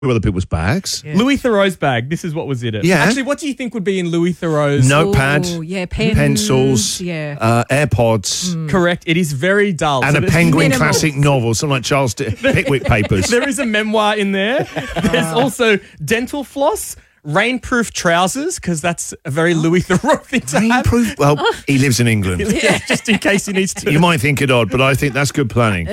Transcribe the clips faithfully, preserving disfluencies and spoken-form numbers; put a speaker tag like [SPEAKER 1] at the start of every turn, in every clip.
[SPEAKER 1] with other people's bags.
[SPEAKER 2] Yeah. Louis Theroux's bag. This is what was in it.
[SPEAKER 1] Yeah.
[SPEAKER 2] Actually, what do you think would be in Louis Theroux's?
[SPEAKER 1] Notepad.
[SPEAKER 3] Ooh, yeah, pens,
[SPEAKER 1] pencils.
[SPEAKER 3] yeah.
[SPEAKER 1] Uh, AirPods.
[SPEAKER 3] Mm.
[SPEAKER 2] Correct. It is very dull.
[SPEAKER 1] And
[SPEAKER 2] So
[SPEAKER 1] a Penguin
[SPEAKER 3] minimal.
[SPEAKER 1] classic novel, something like Charles D- Pickwick Papers.
[SPEAKER 2] There is a memoir in there. There's also dental floss, rainproof trousers, because that's a very Louis Theroux thing to have.
[SPEAKER 1] Rainproof. Well, he lives in England.
[SPEAKER 2] Yeah, just in case he needs to.
[SPEAKER 1] You might think it odd, but I think that's good planning.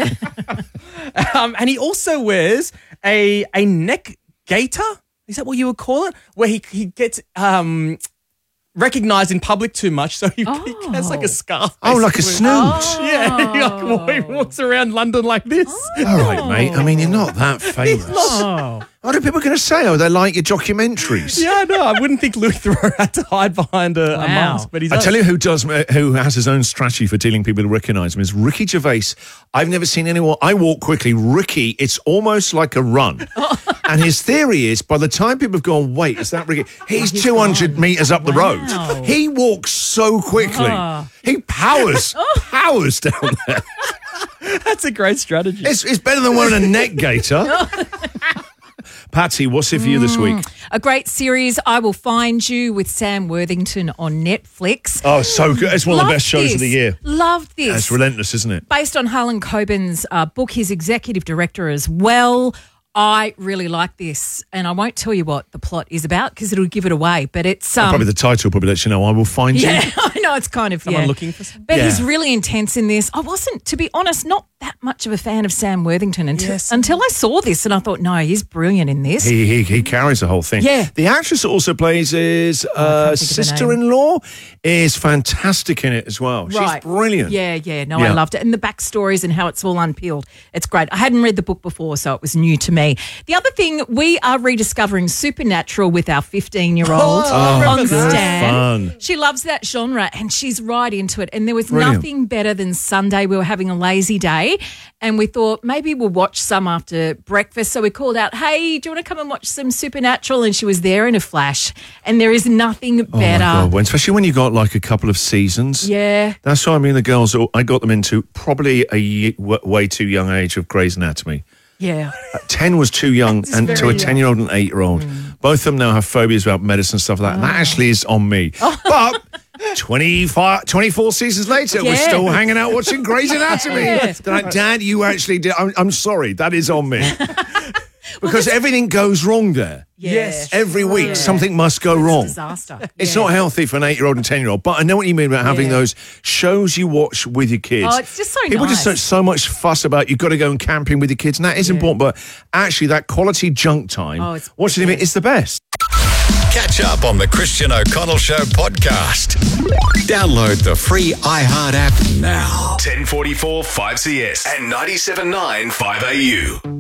[SPEAKER 2] Um, and he also wears a a neck gaiter. Is that what you would call it? Where he he gets um, recognised in public too much, so he,
[SPEAKER 3] Oh.
[SPEAKER 2] he has like a scarf.
[SPEAKER 1] Oh, like a
[SPEAKER 2] basically.
[SPEAKER 1] snooze.
[SPEAKER 2] Yeah, he, like, he walks around London like this.
[SPEAKER 1] All right, mate. I mean, you're not that famous.
[SPEAKER 2] Oh.
[SPEAKER 1] What are people going to say? Oh, they like your documentaries.
[SPEAKER 2] Yeah, no, I wouldn't think Louis Theroux had to hide behind a, a
[SPEAKER 3] Wow.
[SPEAKER 2] mask, but he's.
[SPEAKER 1] I tell you who does, uh, who has his own strategy for dealing people to recognise him is Ricky Gervais. I've never seen anyone. I walk quickly. Ricky, it's almost like a run. And his theory is, by the time people have gone, wait, is that Ricky? He's two hundred metres up the road.
[SPEAKER 3] Wow.
[SPEAKER 1] He walks so quickly.
[SPEAKER 3] Ah.
[SPEAKER 1] He powers, powers down there.
[SPEAKER 2] That's a great strategy.
[SPEAKER 1] It's, it's better than wearing a neck gaiter. Patsy, what's it for you this week?
[SPEAKER 3] A great series, I Will Find You, with Sam Worthington on Netflix.
[SPEAKER 1] Oh, so good. It's one of the
[SPEAKER 3] Loved
[SPEAKER 1] best shows
[SPEAKER 3] this.
[SPEAKER 1] of the year.
[SPEAKER 3] Loved this.
[SPEAKER 1] It's relentless, isn't it?
[SPEAKER 3] Based on Harlan Coben's uh, book, his executive director as well. I really like this, and I won't tell you what the plot is about because it'll give it away. But it's um,
[SPEAKER 1] Probably the title probably lets you know. I Will Find
[SPEAKER 3] yeah,
[SPEAKER 1] You.
[SPEAKER 3] I know it's kind of
[SPEAKER 2] Someone
[SPEAKER 3] yeah.
[SPEAKER 2] looking for something?
[SPEAKER 3] But
[SPEAKER 1] Yeah.
[SPEAKER 3] he's really intense in this. I wasn't, to be honest, not that much of a fan of Sam Worthington until
[SPEAKER 2] Yes.
[SPEAKER 3] until I saw this, and I thought, no, he's brilliant in this.
[SPEAKER 1] He, he he carries the whole thing.
[SPEAKER 3] Yeah.
[SPEAKER 1] The actress that also plays his uh,
[SPEAKER 3] think of her name.
[SPEAKER 1] sister-in-law is fantastic in it as well.
[SPEAKER 3] Right.
[SPEAKER 1] She's brilliant.
[SPEAKER 3] Yeah, yeah. No,
[SPEAKER 1] Yeah.
[SPEAKER 3] I loved it. And the backstories and how it's all unpeeled. It's great. I hadn't read the book before, so it was new to me. The other thing, we are rediscovering Supernatural with our fifteen-year-old
[SPEAKER 2] Oh,
[SPEAKER 3] on
[SPEAKER 2] good
[SPEAKER 3] Stan.
[SPEAKER 1] fun.
[SPEAKER 3] She loves that genre and she's right into it. And there was
[SPEAKER 1] Brilliant.
[SPEAKER 3] nothing better than Sunday. We were having a lazy day and we thought maybe we'll watch some after breakfast. So we called out, hey, do you want to come and watch some Supernatural? And she was there in a flash. And there is nothing
[SPEAKER 1] Oh, my
[SPEAKER 3] better.
[SPEAKER 1] God. When- Especially when you got like a couple of seasons.
[SPEAKER 3] Yeah.
[SPEAKER 1] That's why I mean the girls, I got them into probably a ye- w- way too young age of Grey's Anatomy.
[SPEAKER 3] Yeah.
[SPEAKER 1] Uh, ten was too young,
[SPEAKER 2] That's
[SPEAKER 1] and to
[SPEAKER 2] very
[SPEAKER 1] a
[SPEAKER 2] young.
[SPEAKER 1] ten-year-old and eight-year-old. Both of them now have phobias about medicine and stuff like that. And that actually is on me. But twenty-five, twenty-four seasons later, we're
[SPEAKER 3] Yeah.
[SPEAKER 1] still hanging out watching Grey's Anatomy.
[SPEAKER 3] Yeah.
[SPEAKER 1] They're like, Dad, you actually did. I'm, I'm sorry, that is on me. Because everything goes wrong there.
[SPEAKER 3] Yeah.
[SPEAKER 2] Yes.
[SPEAKER 1] Every week,
[SPEAKER 3] Yeah.
[SPEAKER 1] something must go wrong.
[SPEAKER 3] Disaster.
[SPEAKER 1] It's
[SPEAKER 3] Yeah.
[SPEAKER 1] not healthy for an eight-year-old and ten-year-old, but I know what you mean about having
[SPEAKER 3] Yeah.
[SPEAKER 1] those shows you watch with your kids.
[SPEAKER 3] Oh, it's just so
[SPEAKER 1] People just
[SPEAKER 3] nice.
[SPEAKER 1] don't so much fuss about you've got to go and camping with your kids, and that is important, but actually that quality junk time,
[SPEAKER 3] Oh, it's
[SPEAKER 1] watching it is the best.
[SPEAKER 4] Catch up on the Christian O'Connell Show podcast. Download the free iHeart app now.
[SPEAKER 5] ten forty-four five C S and ninety-seven point nine five A U.